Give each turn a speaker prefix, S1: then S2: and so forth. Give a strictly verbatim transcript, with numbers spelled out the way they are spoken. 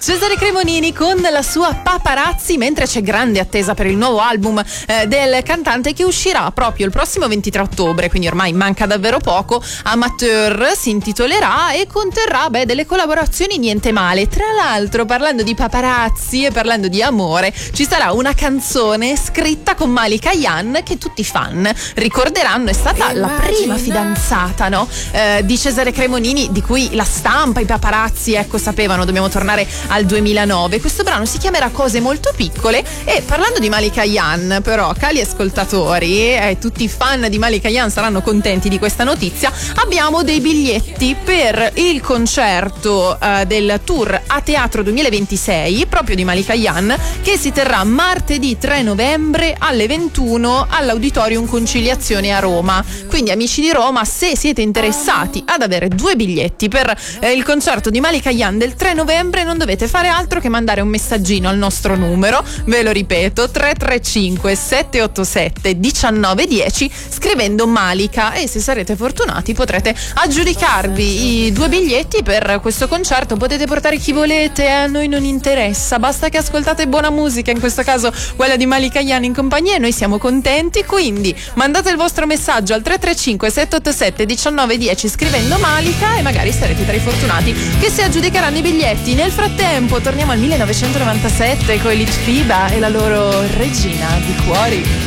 S1: Cesare Cremonini con la sua Paparazzi, mentre c'è grande attesa per il nuovo album eh, del cantante che uscirà proprio il prossimo ventitré ottobre, quindi ormai manca davvero poco. Amateur si intitolerà e conterrà beh, delle collaborazioni niente male. Tra l'altro, parlando di paparazzi e parlando di amore, ci sarà una canzone scritta con Malika Ayane che tutti i fan ricorderanno è stata la prima fidanzata, no? Eh, di Cesare Cremonini, di cui la stampa, i paparazzi ecco sapevano. Dobbiamo tornare al duemilanove. Questo brano si chiamerà Cose molto piccole. E parlando di Malika Ayane, però, cari ascoltatori, e eh, tutti i fan di Malika Ayane saranno contenti di questa notizia, abbiamo dei biglietti per il concerto eh, del tour a teatro duemilaventisei proprio di Malika Ayane, che si terrà martedì tre novembre alle ventuno all'Auditorium Conciliazione a Roma. Quindi amici di Roma, se siete interessati ad avere due biglietti per eh, il concerto di Malika Ayane del tre novembre, non dovete fare altro che mandare un messaggino al nostro numero, ve lo ripeto, tre tre cinque sette otto sette uno nove uno zero, scrivendo Malika, e se sarete fortunati potrete aggiudicarvi i due biglietti per questo concerto. Potete portare chi volete, eh, a noi non interessa, basta che ascoltate buona musica, in questo caso quella di Malika Ayane in compagnia, e noi siamo contenti. Quindi mandate il vostro messaggio al tre tre cinque sette otto sette uno nove uno zero scrivendo Malika, e magari sarete tra i fortunati che si aggiudicheranno i biglietti. Nel frattempo torniamo al millenovecentonovantasette con i Litfiba e la loro Regina di Cuori.